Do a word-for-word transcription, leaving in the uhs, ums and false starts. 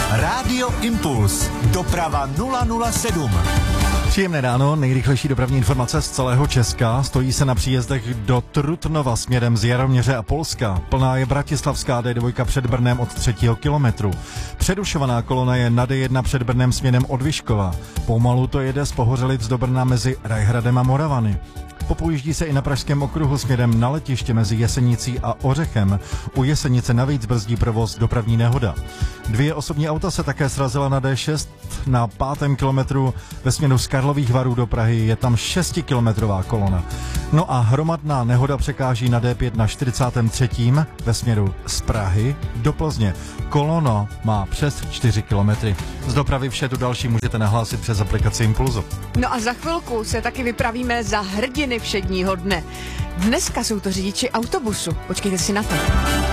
Rádio Impuls. Doprava nula nula sedm. Příjemné ráno, nejrychlejší dopravní informace z celého Česka. Stojí se na příjezdech do Trutnova směrem z Jaroměře a Polska. Plná je Bratislavská D dva před Brnem od třetího kilometru. Přerušovaná kolona je na D jedna před Brnem směrem od Vyškova. Pomalu to jede z Pohořelic do Brna mezi Rajhradem a Moravany. Popojíždí se i na Pražském okruhu směrem na letiště mezi Jesenicí a Ořechem. U Jesenice navíc brzdí provoz dopravní nehoda. Dvě osobní auta se také srazila na D šest na pátém kilometru ve směru z Karlových Varů do Prahy. Je tam šestikilometrová kolona. No a hromadná nehoda překáží na D pět na čtyřicátém třetím ve směru z Prahy do Plzně. Kolono má přes čtyři kilometry. Z dopravy vše, tu další můžete nahlásit přes aplikaci Impulzu. No a za chvilku se taky vypravíme za hrdiny všedního dne. Dneska jsou to řidiči autobusu. Počkejte si na to.